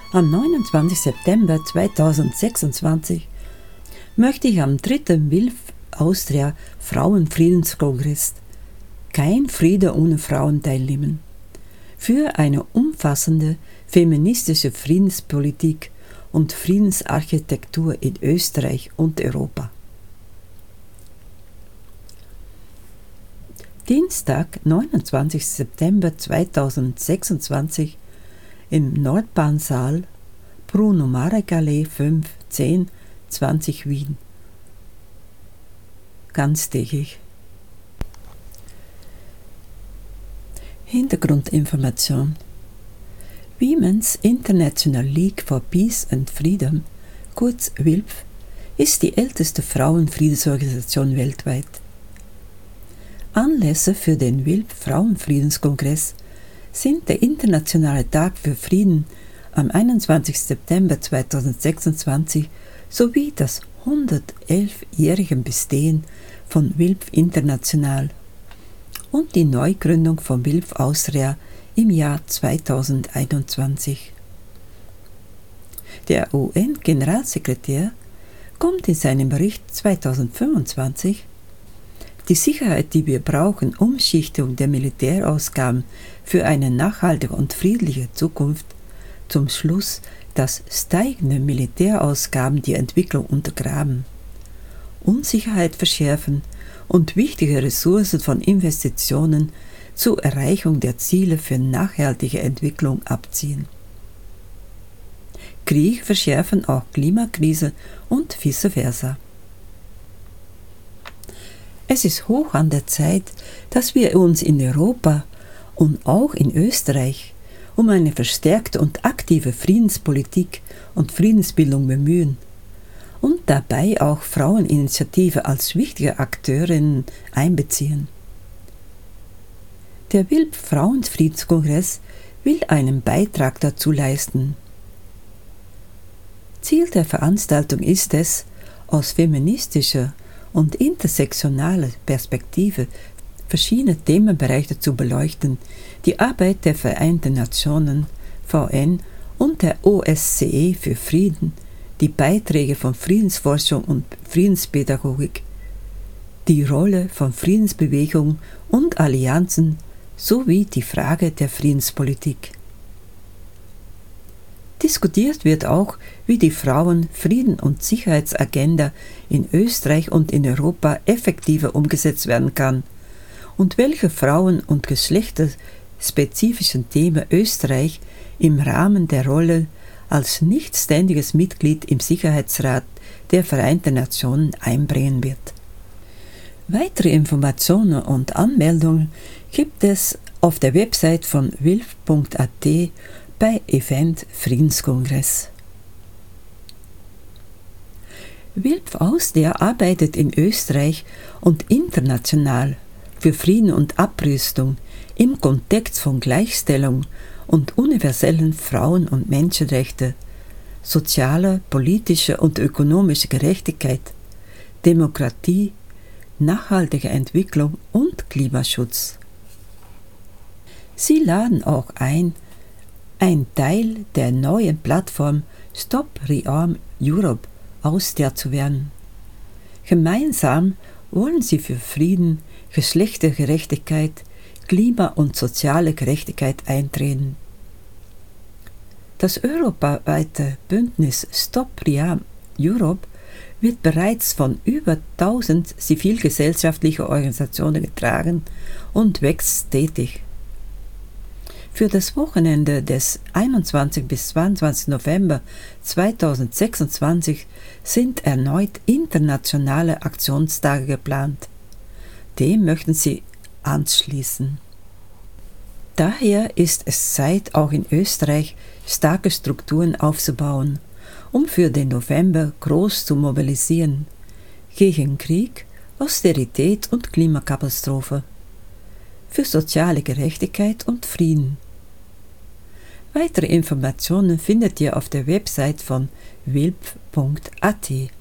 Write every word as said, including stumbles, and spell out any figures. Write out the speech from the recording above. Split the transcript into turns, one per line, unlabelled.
Am neunundzwanzigsten September zweitausendsechsundzwanzig möchte ich am dritten W I L F Austria Frauenfriedenskongress Kein Friede ohne Frauen teilnehmen. Für eine umfassende feministische Friedenspolitik und Friedensarchitektur in Österreich und Europa. Dienstag, neunundzwanzigsten September zweitausendsechsundzwanzig im Nordbahnsaal, Bruno Marek Allee fünf, zehn, zwanzig Wien. Ganztägig. Hintergrundinformation. Women's International League for Peace and Freedom, kurz W I L F, ist die älteste Frauenfriedensorganisation weltweit. Anlässe für den W I L F Frauenfriedenskongress sind der Internationale Tag für Frieden am einundzwanzigsten September zweitausendsechsundzwanzig sowie das hundertelfjährige Bestehen von W I L F International und die Neugründung von W I L F Austria im Jahr zweitausendeinundzwanzig. Der U N-Generalsekretär kommt in seinem Bericht zweitausendfünfundzwanzig Die Sicherheit, die wir brauchen, Umschichtung der Militärausgaben für eine nachhaltige und friedliche Zukunft, zum Schluss, dass steigende Militärausgaben die Entwicklung untergraben, Unsicherheit verschärfen und wichtige Ressourcen von Investitionen zur Erreichung der Ziele für nachhaltige Entwicklung abziehen. Krieg verschärfen auch Klimakrise und vice versa. Es ist hoch an der Zeit, dass wir uns in Europa und auch in Österreich um eine verstärkte und aktive Friedenspolitik und Friedensbildung bemühen und dabei auch Fraueninitiative als wichtige Akteurinnen einbeziehen. Der W I L F Frauenfriedenskongress will einen Beitrag dazu leisten. Ziel der Veranstaltung ist es, aus feministischer und intersektionaler Perspektive verschiedene Themenbereiche zu beleuchten, die Arbeit der Vereinten Nationen, V N und der O S C E für Frieden, die Beiträge von Friedensforschung und Friedenspädagogik, die Rolle von Friedensbewegungen und Allianzen sowie die Frage der Friedenspolitik. Diskutiert wird auch, wie die Frauen-, Frieden- und Sicherheitsagenda in Österreich und in Europa effektiver umgesetzt werden kann und welche Frauen- und geschlechterspezifischen Themen Österreich im Rahmen der Rolle als nicht ständiges Mitglied im Sicherheitsrat der Vereinten Nationen einbringen wird. Weitere Informationen und Anmeldungen gibt es auf der Website von wilf punkt a t bei Event Friedenskongress. W I L F Austria arbeitet in Österreich und international für Frieden und Abrüstung im Kontext von Gleichstellung und universellen Frauen- und Menschenrechte, sozialer, politischer und ökonomischer Gerechtigkeit, Demokratie, nachhaltiger Entwicklung und Klimaschutz. Sie laden auch ein, ein Teil der neuen Plattform Stop Rearm Europe Austria zu werden. Gemeinsam wollen sie für Frieden, Geschlechtergerechtigkeit, Klima- und soziale Gerechtigkeit eintreten. Das europaweite Bündnis Stop Rearm Europe wird bereits von über tausend zivilgesellschaftlichen Organisationen getragen und wächst stetig. Für das Wochenende des einundzwanzigsten bis zweiundzwanzigsten November zweitausendsechsundzwanzig sind erneut internationale Aktionstage geplant. Dem möchten sie anschließen. Daher ist es Zeit, auch in Österreich starke Strukturen aufzubauen, um für den November groß zu mobilisieren, gegen Krieg, Austerität und Klimakatastrophe, für soziale Gerechtigkeit und Frieden. Weitere Informationen findet ihr auf der Website von wilp punkt a t.